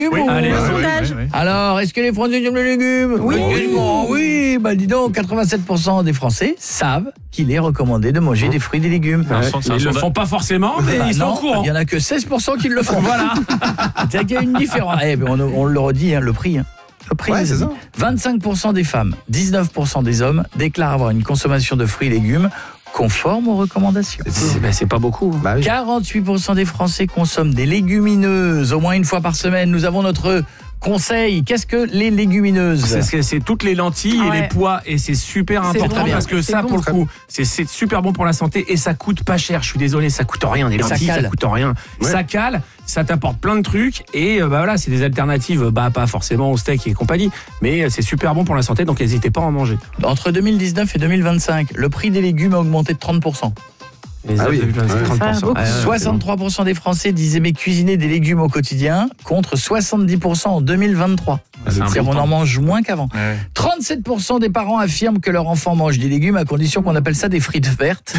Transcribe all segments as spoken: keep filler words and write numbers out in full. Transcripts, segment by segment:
Oui, allez, Le oui, sondage. oui, oui. Alors, est-ce que les Français aiment les légumes? Oui. Bon, oui, bah dis donc, quatre-vingt-sept pour cent des Français savent qu'il est recommandé de manger des fruits et des légumes. Un son- c'est un Ils le sondage. font pas forcément, mais Bah ils sont non, au courant. il y en a que seize pour cent qui le font. Voilà. C'est qu'il y a une différence. Eh ben, on, on le redit, hein, le prix. Hein. Le prix, Ouais, les c'est amis. vingt-cinq pour cent des femmes, dix-neuf pour cent des hommes déclarent avoir une consommation de fruits et légumes conforme aux recommandations. C'est ben, c'est pas beaucoup. Bah oui. quarante-huit pour cent des Français consomment des légumineuses au moins une fois par semaine. Nous avons notre conseil. Qu'est-ce que les légumineuses? C'est c'est- c'est toutes les lentilles Ah et ouais. les pois et c'est super C'est important bon. parce que C'est ça bon. pour le coup c'est c'est super bon pour la santé et ça coûte pas cher. Je suis désolé, ça coûte rien des Et ça lentilles, ça, cale. coûte rien. Ouais. Ça cale, ça t'apporte plein de trucs et euh, bah voilà, c'est des alternatives bah pas forcément au steak et compagnie, mais euh, c'est super bon pour la santé donc n'hésitez pas à en manger. Entre deux mille dix-neuf et deux mille vingt-cinq, le prix des légumes a augmenté de trente pour cent. Les Ah oui. œufs, c'est Ouais. trente pour cent. Ça, beaucoup. Ouais, ouais, soixante-trois pour cent des Français disent aimer cuisiner des légumes au quotidien contre soixante-dix pour cent en deux mille vingt-trois. C'est C'est-à-dire qu'on important. en mange moins qu'avant. Ouais, ouais. trente-sept pour cent des parents affirment que leur enfant mange des légumes à condition qu'on appelle ça des frites vertes.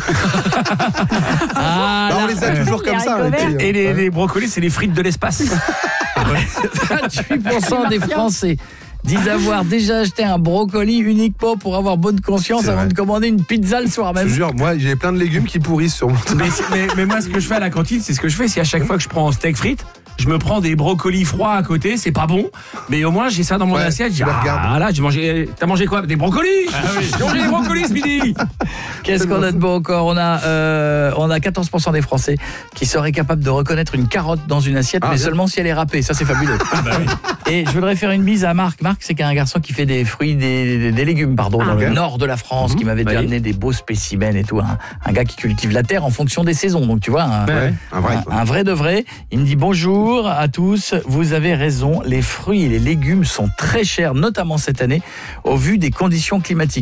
Ah, Bah, on là, les a toujours Les comme ça. haricots les verts. petits, Et les, les brocolis, c'est les frites de l'espace. vingt-huit pour cent des Français disent avoir déjà acheté un brocoli uniquement pour avoir bonne conscience C'est avant vrai. de commander une pizza le soir Je même. te jure, moi j'ai plein de légumes qui pourrissent sur mon mais, c'est- mais, mais moi, ce que je fais à la cantine, c'est ce que je fais. C'est à chaque fois que je prends un steak frites, je me prends des brocolis froids à côté. C'est pas bon, mais au moins j'ai ça dans mon Ouais, assiette. Je dis, tu les regardes. ah là, j'ai mangé. T'as mangé quoi? Des brocolis? J'ai mangé des brocolis ce midi. Qu'est-ce qu'on a de beau encore? On a, euh, on a quatorze pour cent des Français qui seraient capables de reconnaître une carotte dans une assiette, Ah, mais bien. seulement si elle est râpée. Ça, c'est fabuleux. Et je voudrais faire une bise à Marc. Marc, c'est un garçon qui fait des fruits, des, des- des légumes, pardon, dans ok. le nord de la France, qui m'avait déjà Oui. amené des beaux spécimens et tout. Un, un gars qui cultive la terre en fonction des saisons. Donc, tu vois, un, Ouais, un vrai. un, quoi. un vrai de vrai. Il me dit bonjour à tous, vous avez raison, les fruits et les légumes sont très chers, notamment cette année, au vu des conditions climatiques.